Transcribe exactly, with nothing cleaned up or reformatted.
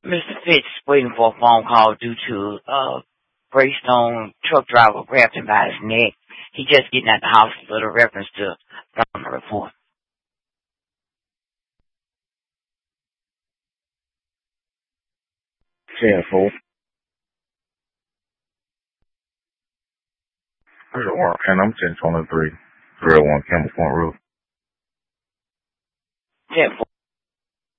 Mister Fitz waiting for a phone call due to uh Greystone truck driver grabbed him by his neck. He just getting out the hospital. The reference to the report. ten four. Sure, and I'm ten twenty-three, three oh one Campbell Point Road. ten four.